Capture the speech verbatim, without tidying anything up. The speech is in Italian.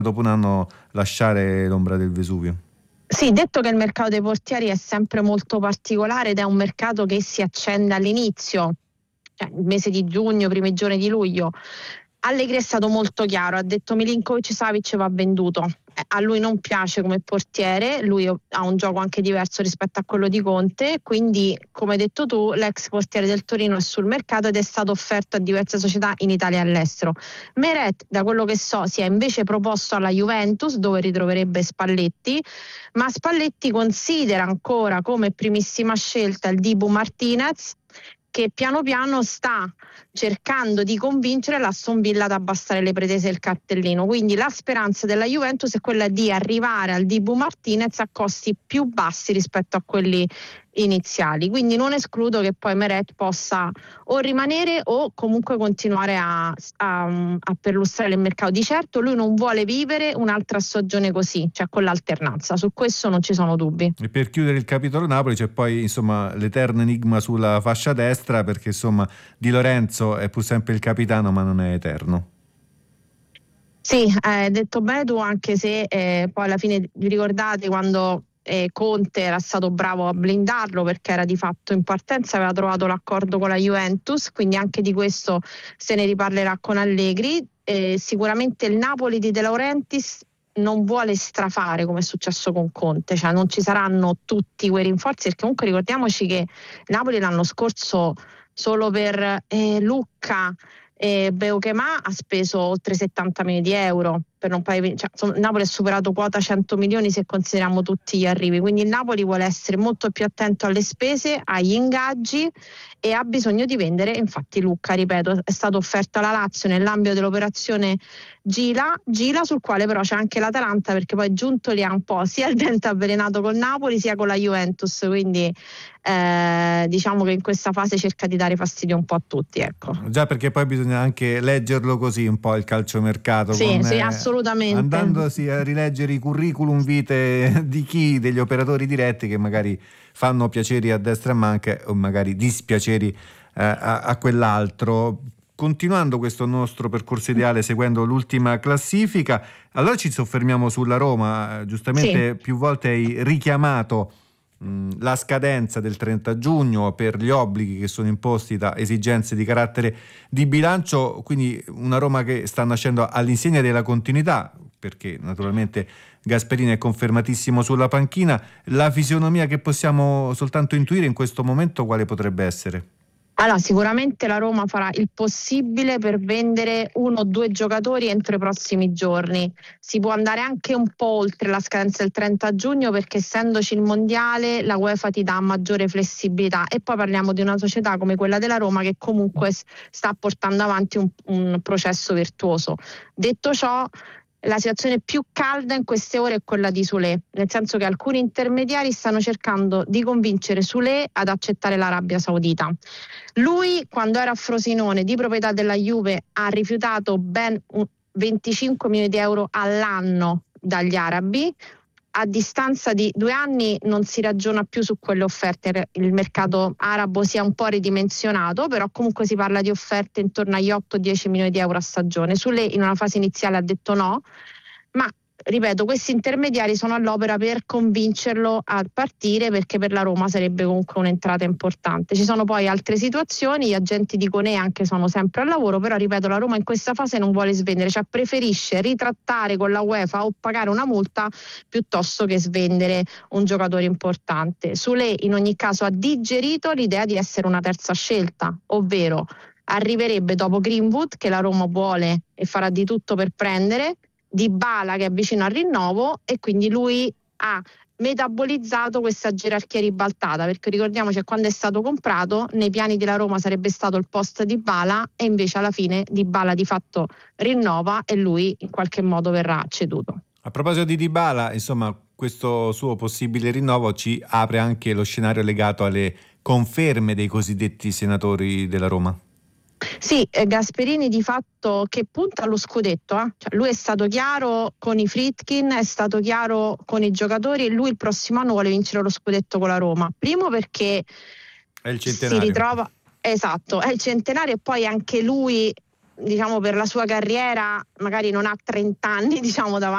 dopo un anno lasciare l'ombra del Vesuvio. Sì, detto che il mercato dei portieri è sempre molto particolare ed è un mercato che si accende all'inizio, cioè il mese di giugno, primi giorni di luglio. Allegri è stato molto chiaro, ha detto Milinkovic-Savic va venduto. Eh, a lui non piace come portiere, lui ha un gioco anche diverso rispetto a quello di Conte, quindi come hai detto tu l'ex portiere del Torino è sul mercato ed è stato offerto a diverse società in Italia e all'estero. Meret, da quello che so, si è invece proposto alla Juventus dove ritroverebbe Spalletti, ma Spalletti considera ancora come primissima scelta il Dibu Martinez, che piano piano sta cercando di convincere l'Aston Villa ad abbassare le pretese del cartellino. Quindi la speranza della Juventus è quella di arrivare al Dibu Martinez a costi più bassi rispetto a quelli iniziali. Quindi non escludo che poi Meret possa o rimanere o comunque continuare a, a, a perlustrare il mercato. Di certo lui non vuole vivere un'altra stagione così, cioè con l'alternanza. Su questo non ci sono dubbi. E per chiudere il capitolo Napoli c'è poi insomma l'eterno enigma sulla fascia destra, perché insomma Di Lorenzo è pur sempre il capitano ma non è eterno. Sì, hai eh, detto bene tu, anche se eh, poi alla fine vi ricordate quando eh, Conte era stato bravo a blindarlo perché era di fatto in partenza, aveva trovato l'accordo con la Juventus, quindi anche di questo se ne riparlerà con Allegri. Eh, sicuramente il Napoli di De Laurentiis non vuole strafare come è successo con Conte, cioè non ci saranno tutti quei rinforzi, perché comunque ricordiamoci che Napoli l'anno scorso solo per eh, Lucca e Beuchema ha speso oltre settanta milioni di euro per non pagare, cioè, insomma, Napoli ha superato quota cento milioni se consideriamo tutti gli arrivi, quindi il Napoli vuole essere molto più attento alle spese, agli ingaggi e ha bisogno di vendere. Infatti Lucca, ripeto, è stato offerto alla Lazio nell'ambito dell'operazione Gila, Gila sul quale però c'è anche l'Atalanta, perché poi Giuntoli ha un po' sia il dente avvelenato col Napoli sia con la Juventus, quindi eh, diciamo che in questa fase cerca di dare fastidio un po' a tutti, ecco. Già, perché poi bisogna anche leggerlo così un po' il calciomercato, sì, con, sì, eh, assolutamente, andandosi a rileggere i curriculum vitae di chi, degli operatori diretti che magari fanno piaceri a destra e manca o magari dispiaceri eh, a, a quell'altro. Continuando questo nostro percorso ideale seguendo l'ultima classifica, allora ci soffermiamo sulla Roma. Giustamente sì. più volte hai richiamato la scadenza del trenta giugno per gli obblighi che sono imposti da esigenze di carattere di bilancio, quindi una Roma che sta nascendo all'insegna della continuità, perché naturalmente Gasperini è confermatissimo sulla panchina. La fisionomia che possiamo soltanto intuire in questo momento quale potrebbe essere? Allora, sicuramente la Roma farà il possibile per vendere uno o due giocatori entro i prossimi giorni. Si può andare anche un po' oltre la scadenza del trenta giugno perché essendoci il mondiale la UEFA ti dà maggiore flessibilità, e poi parliamo di una società come quella della Roma che comunque sta portando avanti un, un processo virtuoso. Detto ciò, la situazione più calda in queste ore è quella di Soulé, nel senso che alcuni intermediari stanno cercando di convincere Soulé ad accettare l'Arabia Saudita. Lui, quando era a Frosinone, di proprietà della Juve, ha rifiutato ben venticinque milioni di euro all'anno dagli arabi. A distanza di due anni non si ragiona più su quelle offerte, il mercato arabo si è un po' ridimensionato, però comunque si parla di offerte intorno agli otto dieci milioni di euro a stagione. Sulle in una fase iniziale ha detto no, ma ripeto, questi intermediari sono all'opera per convincerlo a partire, perché per la Roma sarebbe comunque un'entrata importante. Ci sono poi altre situazioni, gli agenti di Conè anche sono sempre al lavoro, però ripeto, la Roma in questa fase non vuole svendere, cioè preferisce ritrattare con la UEFA o pagare una multa piuttosto che svendere un giocatore importante. Soulé in ogni caso ha digerito l'idea di essere una terza scelta, ovvero arriverebbe dopo Greenwood, che la Roma vuole e farà di tutto per prendere, Dybala che è vicino al rinnovo, e quindi lui ha metabolizzato questa gerarchia ribaltata, perché ricordiamoci che quando è stato comprato nei piani della Roma sarebbe stato il post Dybala e invece alla fine Dybala di fatto rinnova e lui in qualche modo verrà ceduto. A proposito di Dybala, insomma, questo suo possibile rinnovo ci apre anche lo scenario legato alle conferme dei cosiddetti senatori della Roma. Sì, eh, Gasperini di fatto che punta allo scudetto, eh? Cioè, lui è stato chiaro con i Friedkin, è stato chiaro con i giocatori, e lui il prossimo anno vuole vincere lo scudetto con la Roma. Primo perché è il centenario. Si ritrova, esatto, è il centenario, e poi anche lui, diciamo, per la sua carriera magari non ha trenta anni, diciamo, davanti